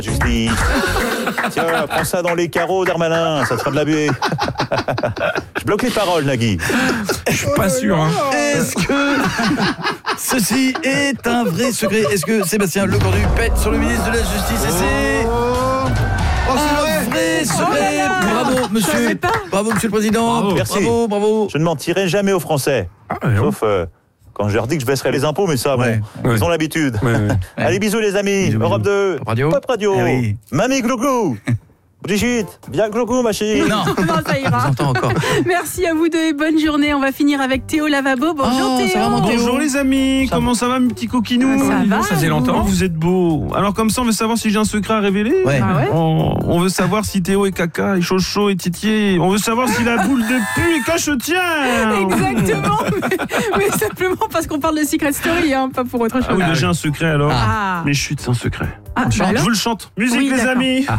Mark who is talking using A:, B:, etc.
A: Justice. Tiens, prends ça dans les carreaux, Darmanin, ça te fera de la buée. Je bloque les paroles, Nagui.
B: Je suis pas sûr.
C: Est-ce que ceci est un vrai secret? Est-ce que Sébastien Lecornu pète sur le ministre de la Justice et c'est un vrai secret? Bravo, monsieur. Bravo, monsieur le président.
B: Bravo.
A: Merci.
C: Bravo.
A: Je ne mentirai jamais aux Français. Sauf quand je leur dis que je baisserai les impôts, mais ça,
C: Ouais.
A: ils ont l'habitude.
B: Ouais.
A: Allez, bisous les amis.
C: Bisous.
A: Europe 2,
C: Pop Radio.
A: Pop Radio.
C: Eh oui.
A: Mamie Glouglou. Brigitte, viens Glouglou, ma chérie.
C: Non,
D: Non, ça
C: on
D: ira.
C: s'entend encore.
D: Merci à vous deux et bonne journée. On va finir avec Théo Lavabo. Bonjour
C: Oh,
D: Théo.
C: ça va, mon Théo?
E: Bonjour les amis, comment ça va mes petits coquinous?
D: Ça va,
B: Ça faisait longtemps.
E: Vous êtes beaux. Alors comme ça on veut savoir si j'ai un secret à révéler.
C: Ouais.
D: Ah ouais.
E: On veut savoir si Théo est caca, et Chocho et Titier. On veut savoir si la boule de pu est cachetière.
D: Exactement. mais simplement parce qu'on parle de Secret Story, hein, pas pour autre chose.
E: Ah oui, mais j'ai un secret alors.
D: Ah.
E: Mais chut, c'est un secret.
D: Ah, bah
E: Je
D: alors
E: vous le chante. Musique
D: Oui,
E: les
D: d'accord.
E: amis.